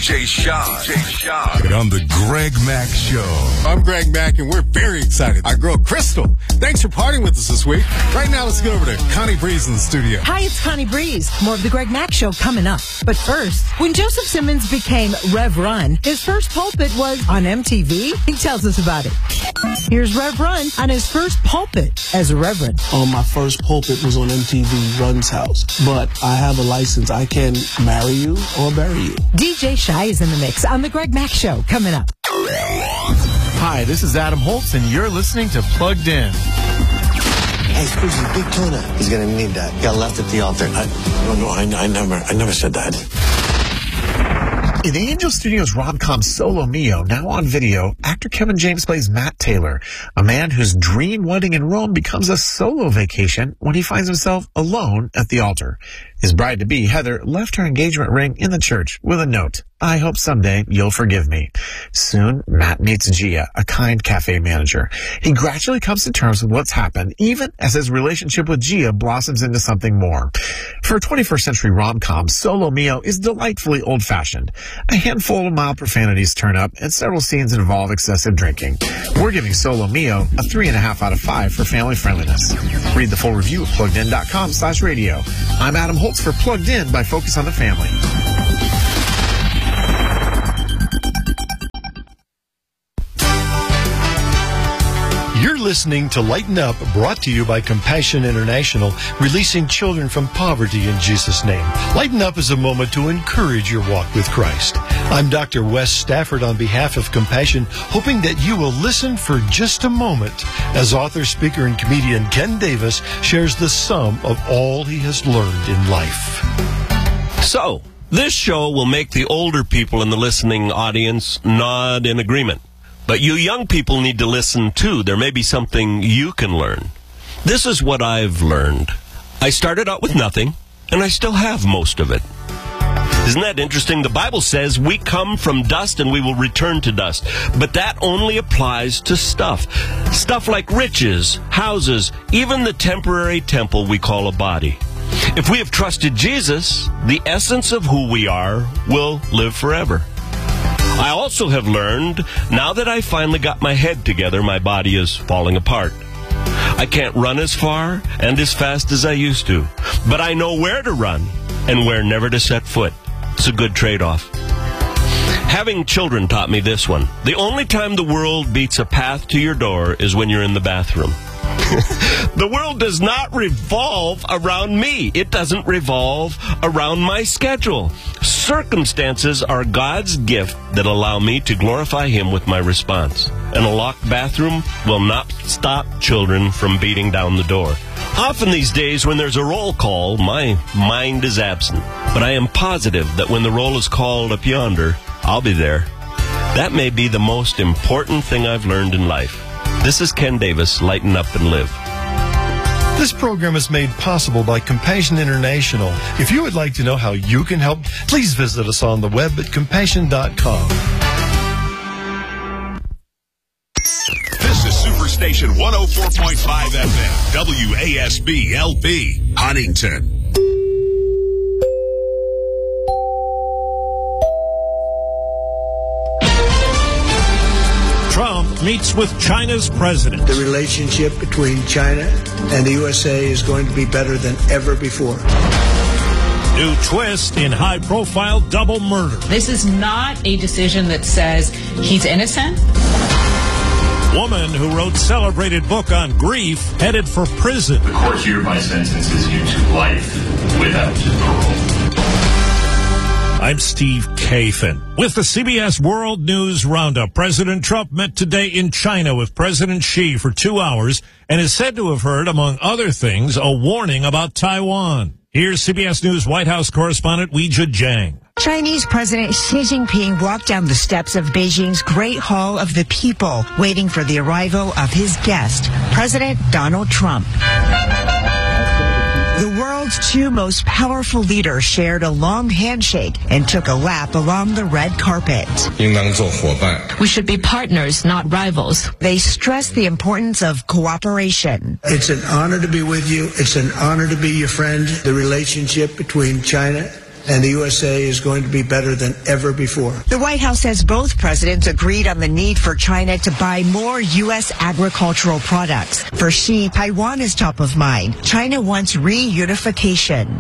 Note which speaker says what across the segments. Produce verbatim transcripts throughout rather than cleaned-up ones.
Speaker 1: J Sean. D J Sean. On the Greg Mack Show.
Speaker 2: I'm Greg Mack, and we're very excited. Our girl, Crystal, thanks for partying with us this week. Right now, let's get over to Connie Breeze in the studio.
Speaker 3: Hi, it's Connie Breeze. More of the Greg Mack Show coming up. But first, when Joseph Simmons became Rev Run, his first pulpit was on M T V. He tells us about it. Here's Rev Run on his first pulpit as a reverend.
Speaker 4: Um, my first pulpit was on M T V Run's house, but I have a license. I can marry you or bury you.
Speaker 3: D J Shy is in the mix on the Greg Mack Show coming up.
Speaker 5: Hi, this is Adam Holtz, and you're listening to Plugged In.
Speaker 6: Hey, Squeezy, big tuna. He's gonna need that. Got left at the altar. I, no, no, I, I never, I never said that.
Speaker 7: In the Angel Studios rom-com Solo Mio, now on video, actor Kevin James plays Matt Taylor, a man whose dream wedding in Rome becomes a solo vacation when he finds himself alone at the altar. His bride-to-be, Heather, left her engagement ring in the church with a note. I hope someday you'll forgive me. Soon, Matt meets Gia, a kind cafe manager. He gradually comes to terms with what's happened, even as his relationship with Gia blossoms into something more. For a twenty-first century rom-com, Solo Mio is delightfully old-fashioned. A handful of mild profanities turn up, and several scenes involve excessive drinking. We're giving Solo Mio a three and a half out of five for family friendliness. Read the full review at pluggedin.com slash radio. I'm Adam Holtz for Plugged In by Focus on the Family.
Speaker 8: You're listening to Lighten Up, brought to you by Compassion International, releasing children from poverty in Jesus' name. Lighten Up is a moment to encourage your walk with Christ. I'm Doctor Wes Stafford on behalf of Compassion, hoping that you will listen for just a moment as author, speaker, and comedian Ken Davis shares the sum of all he has learned in life.
Speaker 9: So, this show will make the older people in the listening audience nod in agreement. But you young people need to listen too. There may be something you can learn. This is what I've learned. I started out with nothing, and I still have most of it. Isn't that interesting? The Bible says we come from dust and we will return to dust. But that only applies to stuff. Stuff like riches, houses, even the temporary temple we call a body. If we have trusted Jesus, the essence of who we are will live forever. I also have learned, now that I finally got my head together, my body is falling apart. I can't run as far and as fast as I used to, but I know where to run and where never to set foot. It's a good trade-off. Having children taught me this one. The only time the world beats a path to your door is when you're in the bathroom. The world does not revolve around me. It doesn't revolve around my schedule. Circumstances are God's gift that allow me to glorify Him with my response. And a locked bathroom will not stop children from beating down the door. Often these days when there's a roll call, my mind is absent. But I am positive that when the roll is called up yonder, I'll be there. That may be the most important thing I've learned in life. This is Ken Davis, Lighten Up and Live.
Speaker 8: This program is made possible by Compassion International. If you would like to know how you can help, please visit us on the web at compassion dot com.
Speaker 1: This is Superstation one oh four point five F M, W A S B L P, Huntington.
Speaker 10: Trump meets with China's president.
Speaker 11: The relationship between China and the U S A is going to be better than ever before.
Speaker 10: New twist in high-profile double murder.
Speaker 12: This is not a decision that says he's innocent.
Speaker 10: Woman who wrote celebrated book on grief headed for prison.
Speaker 13: The court hereby sentences you to life without parole.
Speaker 10: I'm Steve Kathan. With the C B S World News Roundup, President Trump met today in China with President Xi for two hours and is said to have heard, among other things, a warning about Taiwan. Here's C B S News White House correspondent Weijia Jiang.
Speaker 14: Chinese President Xi Jinping walked down the steps of Beijing's Great Hall of the People, waiting for the arrival of his guest, President Donald Trump. The world's two most powerful leaders shared a long handshake and took a lap along the red carpet.
Speaker 15: We should be partners, not rivals.
Speaker 14: They stressed the importance of cooperation.
Speaker 11: It's an honor to be with you. It's an honor to be your friend. The relationship between China and the U S A is going to be better than ever before.
Speaker 14: The White House says both presidents agreed on the need for China to buy more U S agricultural products. For Xi, Taiwan is top of mind. China wants reunification.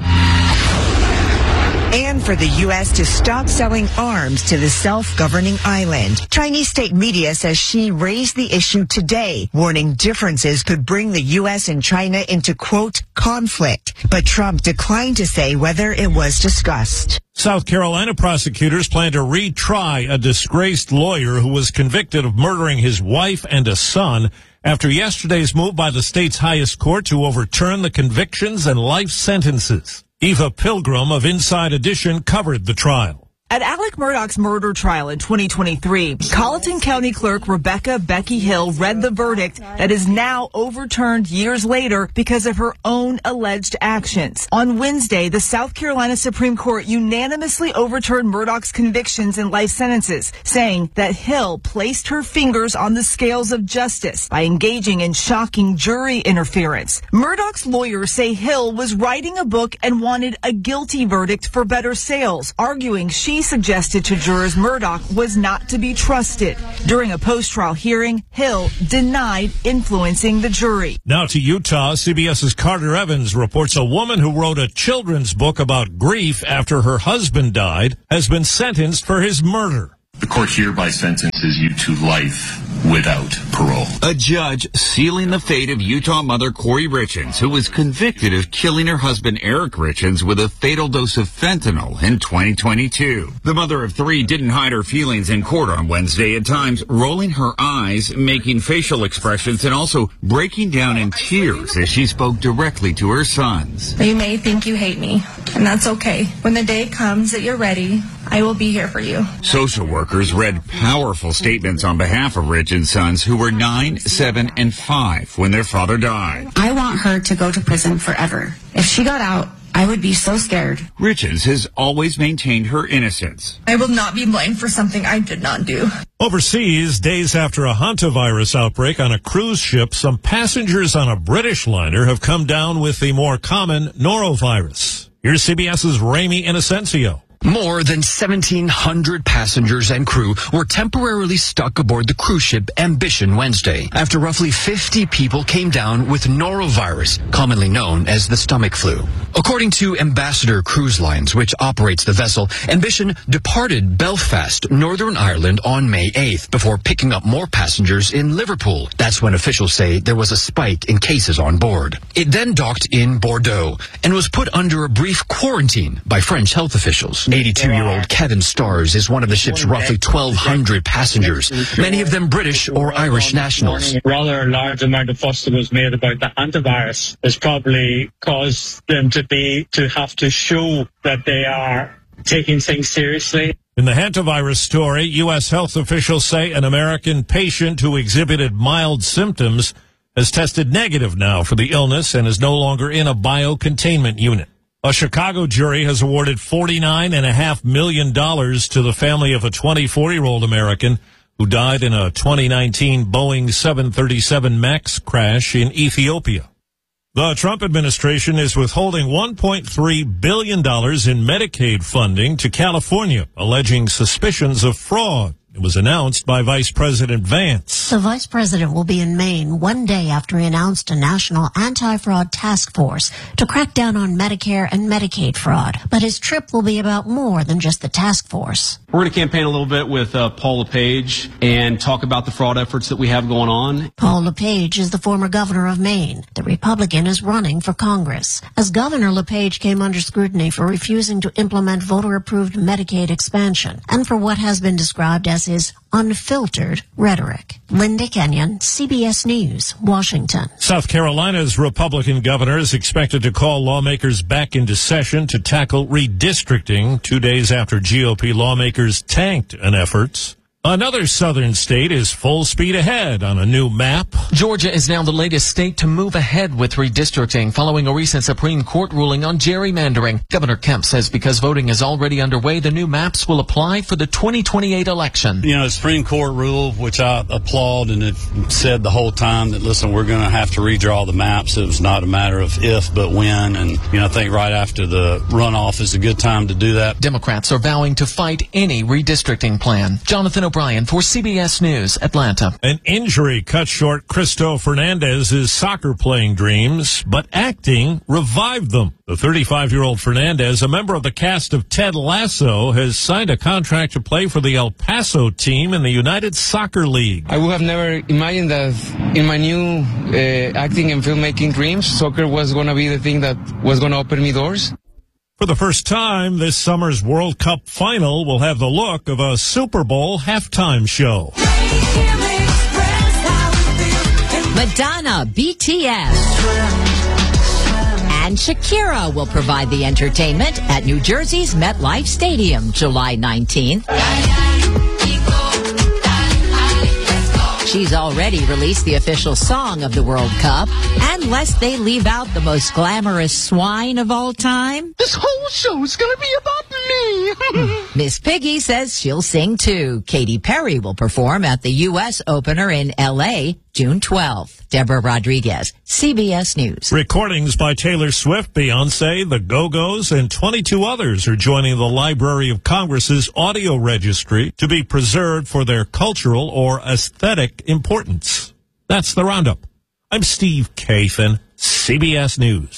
Speaker 14: And for the U S to stop selling arms to the self-governing island. Chinese state media says Xi raised the issue today, warning differences could bring the U S and China into, quote, conflict. But Trump declined to say whether it was discussed.
Speaker 10: South Carolina prosecutors plan to retry a disgraced lawyer who was convicted of murdering his wife and a son after yesterday's move by the state's highest court to overturn the convictions and life sentences. Eva Pilgrim of Inside Edition covered the trial.
Speaker 16: At Alec Murdaugh's murder trial in twenty twenty-three, Colleton County Clerk Rebecca Becky Hill read the verdict that is now overturned years later because of her own alleged actions. On Wednesday, the South Carolina Supreme Court unanimously overturned Murdaugh's convictions and life sentences, saying that Hill placed her fingers on the scales of justice by engaging in shocking jury interference. Murdaugh's lawyers say Hill was writing a book and wanted a guilty verdict for better sales, arguing she suggested to jurors Murdaugh was not to be trusted. During a post-trial hearing, Hill denied influencing the jury.
Speaker 10: Now to Utah, CBS's Carter Evans reports a woman who wrote a children's book about grief after her husband died has been sentenced for his murder.
Speaker 13: The court hereby sentences you to life without parole.
Speaker 17: A judge sealing the fate of Utah mother Corey Richens, who was convicted of killing her husband Eric Richens with a fatal dose of fentanyl in twenty twenty-two. The mother of three didn't hide her feelings in court on Wednesday, at times rolling her eyes, making facial expressions, and also breaking down in tears as she spoke directly to her sons.
Speaker 18: You may think you hate me, and that's okay. When the day comes that you're ready, I will be here for you.
Speaker 17: Social workers read powerful statements on behalf of Richens' sons, who were nine, seven, and five when their father died.
Speaker 18: I want her to go to prison forever. If she got out, I would be so scared.
Speaker 17: Richens has always maintained her innocence.
Speaker 18: I will not be blamed for something I did not do.
Speaker 10: Overseas, days after a hantavirus outbreak on a cruise ship, some passengers on a British liner have come down with the more common norovirus. Here's CBS's Ramy Inocencio.
Speaker 19: More than seventeen hundred passengers and crew were temporarily stuck aboard the cruise ship Ambition Wednesday after roughly fifty people came down with norovirus, commonly known as the stomach flu. According to Ambassador Cruise Lines, which operates the vessel, Ambition departed Belfast, Northern Ireland on May eighth before picking up more passengers in Liverpool. That's when officials say there was a spike in cases on board. It then docked in Bordeaux and was put under a brief quarantine by French health officials. eighty-two-year-old Kevin Stars is one of the ship's roughly twelve hundred passengers, many of them British or Irish nationals.
Speaker 20: A rather large amount of fuss that was made about the antivirus has probably caused them to be to have to show that they are taking things seriously.
Speaker 10: In the hantavirus story, U S health officials say an American patient who exhibited mild symptoms has tested negative now for the illness and is no longer in a biocontainment unit. A Chicago jury has awarded forty-nine point five million dollars to the family of a twenty-four-year-old American who died in a twenty nineteen Boeing seven thirty-seven MAX crash in Ethiopia. The Trump administration is withholding one point three billion dollars in Medicaid funding to California, alleging suspicions of fraud. It was announced by Vice President Vance.
Speaker 21: The Vice President will be in Maine one day after he announced a national anti-fraud task force to crack down on Medicare and Medicaid fraud. But his trip will be about more than just the task force.
Speaker 22: We're going to campaign a little bit with uh, Paul LePage and talk about the fraud efforts that we have going on.
Speaker 21: Paul LePage is the former governor of Maine. The Republican is running for Congress. As governor, LePage came under scrutiny for refusing to implement voter-approved Medicaid expansion and for what has been described as his unfiltered rhetoric. Linda Kenyon, C B S News, Washington.
Speaker 10: South Carolina's Republican governor is expected to call lawmakers back into session to tackle redistricting two days after G O P lawmakers tanked an effort Another southern state is full speed ahead on a new map.
Speaker 2: Georgia is now the latest state to move ahead with redistricting following a recent Supreme Court ruling on gerrymandering. Governor Kemp says because voting is already underway, the new maps will apply for the twenty twenty-eight election.
Speaker 4: You know, the Supreme Court rule, which I applaud and have said the whole time that, listen, we're going to have to redraw the maps. It was not a matter of if, but when. And, you know, I think right after the runoff is a good time to do that.
Speaker 2: Democrats are vowing to fight any redistricting plan. Jonathan O'Brien for C B S News, Atlanta.
Speaker 10: An injury cut short Cristo Fernandez's soccer-playing dreams, but acting revived them. The thirty-five-year-old Fernandez, a member of the cast of Ted Lasso, has signed a contract to play for the El Paso team in the United Soccer League.
Speaker 23: I would have never imagined that in my new uh, acting and filmmaking dreams, soccer was going to be the thing that was going to open me doors.
Speaker 10: For the first time, this summer's World Cup final will have the look of a Super Bowl halftime show.
Speaker 24: Madonna, B T S, and Shakira will provide the entertainment at New Jersey's MetLife Stadium, July nineteenth. She's already released the official song of the World Cup, and lest they leave out the most glamorous swine of all time,
Speaker 25: this whole show is going to be about me.
Speaker 24: Miss Piggy says she'll sing too. Katy Perry will perform at the U S opener in L A June twelfth. Deborah Rodriguez, C B S News.
Speaker 10: Recordings by Taylor Swift, Beyonce, the Go-Go's, and twenty-two others are joining the Library of Congress's audio registry to be preserved for their cultural or aesthetic importance. That's the Roundup. I'm Steve Kathan, C B S News.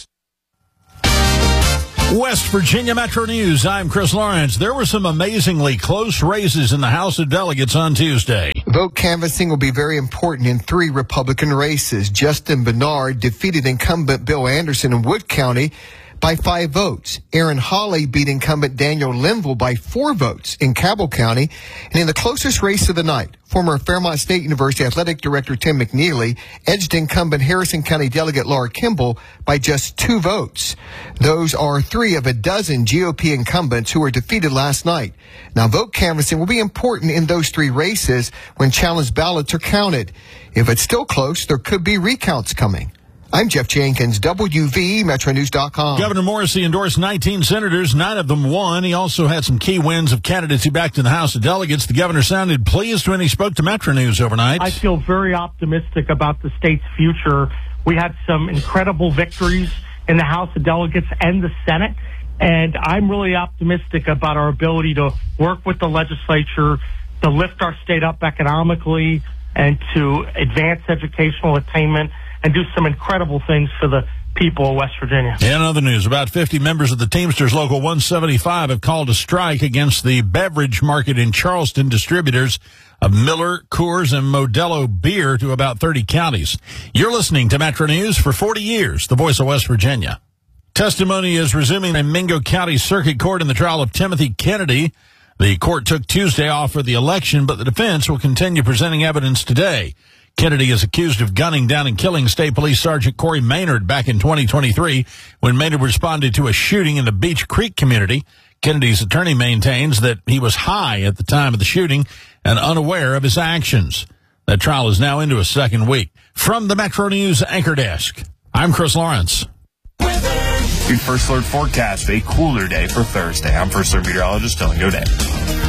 Speaker 26: West Virginia Metro News, I'm Chris Lawrence. There were some amazingly close races in the House of Delegates on Tuesday.
Speaker 27: Vote canvassing will be very important in three Republican races. Justin Bernard defeated incumbent Bill Anderson in Wood County by five votes. Aaron Hawley beat incumbent Daniel Linville by four votes in Cabell County. And in the closest race of the night, former Fairmont State University Athletic Director Tim McNeely edged incumbent Harrison County Delegate Laura Kimball by just two votes. Those are three of a dozen G O P incumbents who were defeated last night. Now, vote canvassing will be important in those three races when challenge ballots are counted. If it's still close, there could be recounts coming. I'm Jeff Jenkins, W V E Metro News dot com.
Speaker 26: Governor Morrisey endorsed nineteen senators. Nine of them won. He also had some key wins of candidates he backed in the House of Delegates. The governor sounded pleased when he spoke to Metro News overnight.
Speaker 28: I feel very optimistic about the state's future. We had some incredible victories in the House of Delegates and the Senate, and I'm really optimistic about our ability to work with the legislature to lift our state up economically and to advance educational attainment and do some incredible things for the people of West Virginia.
Speaker 26: In other news, about fifty members of the Teamsters Local one seventy-five have called a strike against the beverage market in Charleston, distributors of Miller, Coors, and Modelo beer to about thirty counties. You're listening to Metro News for forty years, the voice of West Virginia. Testimony is resuming in Mingo County Circuit Court in the trial of Timothy Kennedy. The court took Tuesday off for the election, but the defense will continue presenting evidence today. Kennedy is accused of gunning down and killing State Police Sergeant Corey Maynard back in twenty twenty-three when Maynard responded to a shooting in the Beach Creek community. Kennedy's attorney maintains that he was high at the time of the shooting and unaware of his actions. That trial is now into a second week. From the Metro News Anchor Desk, I'm Chris Lawrence.
Speaker 5: Your First Alert forecast, a cooler day for Thursday. I'm First Alert meteorologist Dylan Godet.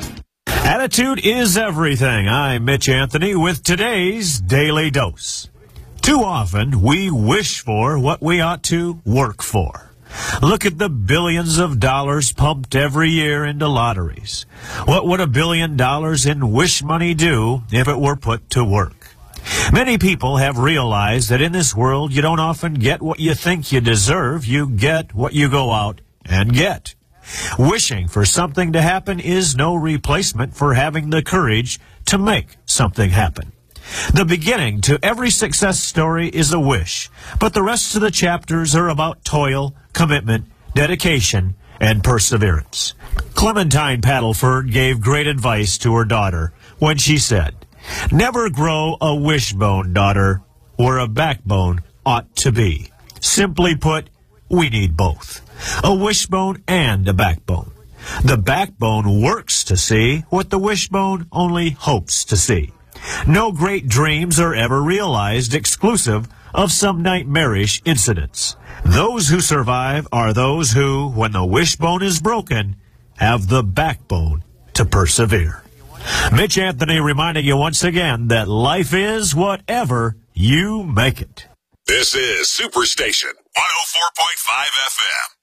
Speaker 29: Attitude is everything. I'm Mitch Anthony with today's Daily Dose. Too often, we wish for what we ought to work for. Look at the billions of dollars pumped every year into lotteries. What would a billion dollars in wish money do if it were put to work? Many people have realized that in this world, you don't often get what you think you deserve. You get what you go out and get. Wishing for something to happen is no replacement for having the courage to make something happen. The beginning to every success story is a wish, but the rest of the chapters are about toil, commitment, dedication, and perseverance. Clementine Paddleford gave great advice to her daughter when she said, "Never grow a wishbone, daughter, where a backbone ought to be." Simply put, we need both. A wishbone and a backbone. The backbone works hopes to see what the wishbone only hopes to see. No great dreams are ever realized exclusive of some nightmarish incidents. Those who survive are those who, when the wishbone is broken, have the backbone to persevere. Mitch Anthony reminding you once again that life is whatever you make it.
Speaker 1: This is Superstation one oh four point five F M.